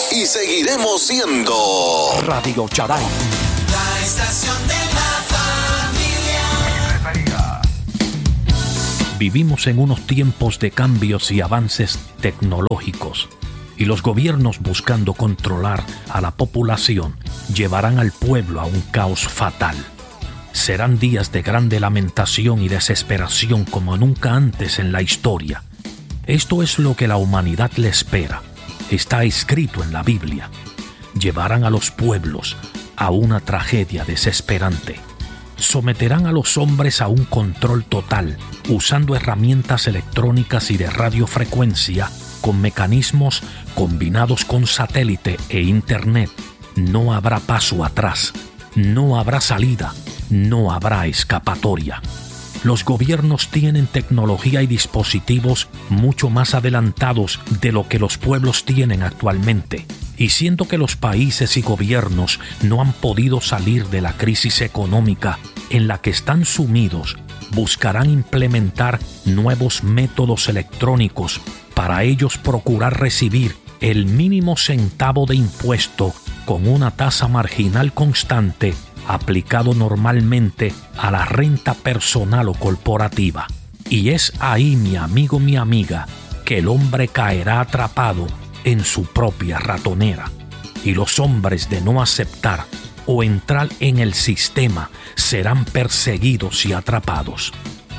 y seguiremos siendo Radio Charay. La estación de la familia. Vivimos en unos tiempos de cambios y avances tecnológicos, y los gobiernos, buscando controlar a la población, llevarán al pueblo a un caos fatal. Serán días de grande lamentación y desesperación como nunca antes en la historia. Esto es lo que la humanidad le espera. Está escrito en la Biblia. Llevarán a los pueblos a una tragedia desesperante. Someterán a los hombres a un control total, usando herramientas electrónicas y de radiofrecuencia con mecanismos combinados con satélite e internet. No habrá paso atrás, no habrá salida, no habrá escapatoria. Los gobiernos tienen tecnología y dispositivos mucho más adelantados de lo que los pueblos tienen actualmente. Y siendo que los países y gobiernos no han podido salir de la crisis económica en la que están sumidos, buscarán implementar nuevos métodos electrónicos para ellos procurar recibir el mínimo centavo de impuesto con una tasa marginal constante aplicado normalmente a la renta personal o corporativa. Y es ahí, mi amigo, mi amiga, que el hombre caerá atrapado en su propia ratonera. Y los hombres, de no aceptar o entrar en el sistema, serán perseguidos y atrapados.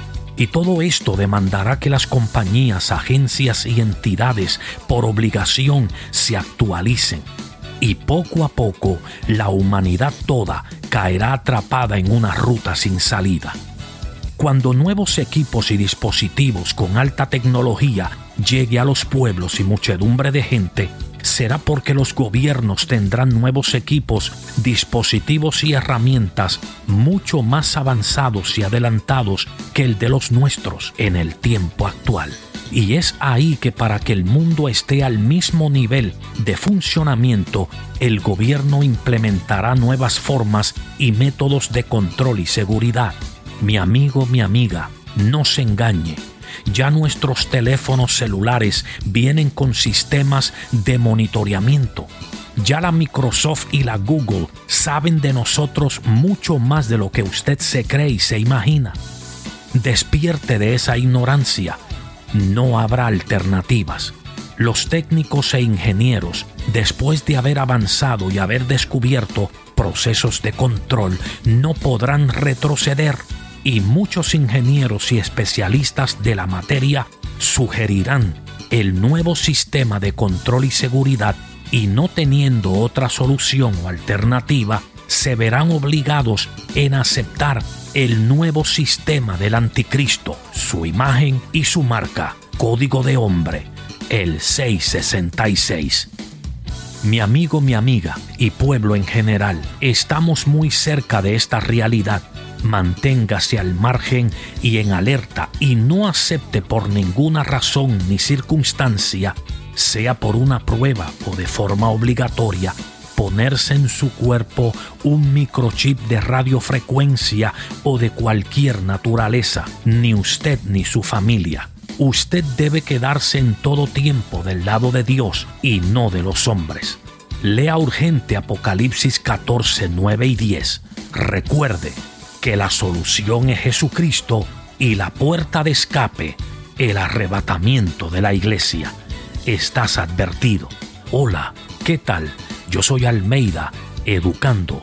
Y todo esto demandará que las compañías, agencias y entidades por obligación se actualicen. Y poco a poco la humanidad toda caerá atrapada en una ruta sin salida. Cuando nuevos equipos y dispositivos con alta tecnología llegue a los pueblos y muchedumbre de gente, será porque los gobiernos tendrán nuevos equipos, dispositivos y herramientas mucho más avanzados y adelantados que el de los nuestros en el tiempo actual. Y es ahí que para que el mundo esté al mismo nivel de funcionamiento, el gobierno implementará nuevas formas y métodos de control y seguridad. Mi amigo, mi amiga, no se engañe. Ya nuestros teléfonos celulares vienen con sistemas de monitoreamiento. Ya la Microsoft y la Google saben de nosotros mucho más de lo que usted se cree y se imagina. Despierte de esa ignorancia. No habrá alternativas. Los técnicos e ingenieros, después de haber avanzado y haber descubierto procesos de control, no podrán retroceder. Y muchos ingenieros y especialistas de la materia sugerirán el nuevo sistema de control y seguridad, y no teniendo otra solución o alternativa, se verán obligados en aceptar el nuevo sistema del anticristo, su imagen y su marca, código de hombre, el 666. Mi amigo, mi amiga y pueblo en general, estamos muy cerca de esta realidad. Manténgase al margen y en alerta, y no acepte por ninguna razón ni circunstancia, sea por una prueba o de forma obligatoria, ponerse en su cuerpo un microchip de radiofrecuencia o de cualquier naturaleza, ni usted ni su familia. Usted debe quedarse en todo tiempo del lado de Dios y no de los hombres. Lea urgente Apocalipsis 14, 9 y 10. Recuerde que la solución es Jesucristo y la puerta de escape, el arrebatamiento de la iglesia. Estás advertido. Hola, ¿qué tal? Yo soy Almeida, educando.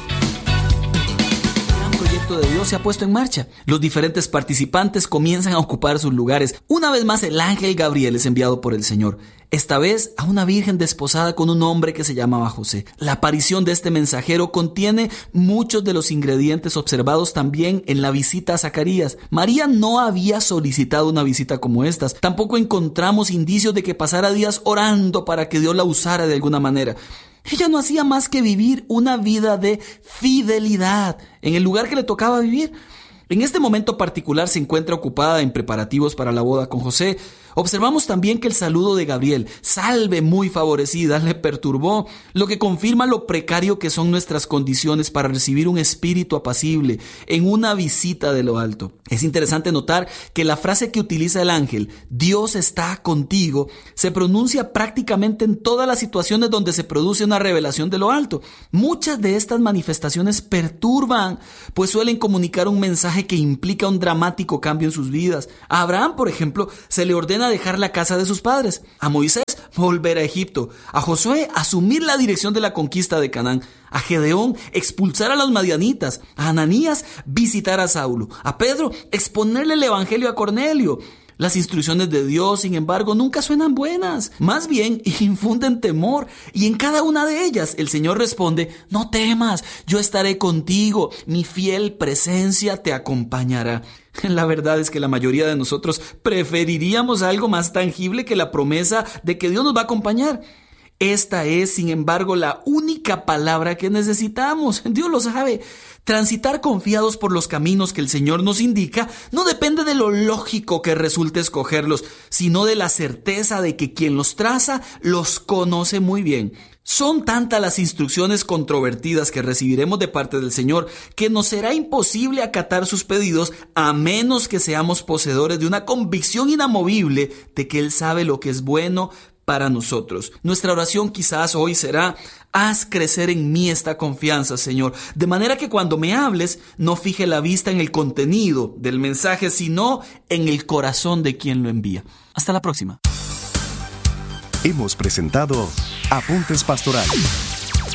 El proyecto de Dios se ha puesto en marcha. Los diferentes participantes comienzan a ocupar sus lugares. Una vez más, el ángel Gabriel es enviado por el Señor. Esta vez a una virgen desposada con un hombre que se llamaba José. La aparición de este mensajero contiene muchos de los ingredientes observados también en la visita a Zacarías. María no había solicitado una visita como estas. Tampoco encontramos indicios de que pasara días orando para que Dios la usara de alguna manera. Ella no hacía más que vivir una vida de fidelidad en el lugar que le tocaba vivir. En este momento particular se encuentra ocupada en preparativos para la boda con José, Observamos también que el saludo de Gabriel, salve muy favorecida, le perturbó, lo que confirma lo precario que son nuestras condiciones para recibir un espíritu apacible en una visita de lo alto. Es interesante notar que la frase que utiliza el ángel, Dios está contigo, se pronuncia prácticamente en todas las situaciones donde se produce una revelación de lo alto. Muchas de estas manifestaciones perturban, pues suelen comunicar un mensaje que implica un dramático cambio en sus vidas. A Abraham, por ejemplo, se le ordena dejar la casa de sus padres. A Moisés, volver a Egipto. A Josué, asumir la dirección de la conquista de Canaán. A Gedeón, expulsar a los madianitas. A Ananías, visitar a Saulo. A Pedro, exponerle el evangelio a Cornelio. Las instrucciones de Dios, sin embargo, nunca suenan buenas. Más bien, infunden temor. Y en cada una de ellas, el Señor responde, no temas, yo estaré contigo. Mi fiel presencia te acompañará. La verdad es que la mayoría de nosotros preferiríamos algo más tangible que la promesa de que Dios nos va a acompañar. Esta es, sin embargo, la única palabra que necesitamos. Dios lo sabe. Transitar confiados por los caminos que el Señor nos indica no depende de lo lógico que resulte escogerlos, sino de la certeza de que quien los traza los conoce muy bien. Son tantas las instrucciones controvertidas que recibiremos de parte del Señor que nos será imposible acatar sus pedidos a menos que seamos poseedores de una convicción inamovible de que Él sabe lo que es bueno para nosotros. Nuestra oración quizás hoy será: haz crecer en mí esta confianza, Señor, de manera que cuando me hables no fije la vista en el contenido del mensaje, sino en el corazón de quien lo envía. Hasta la próxima. Hemos presentado Apuntes Pastorales.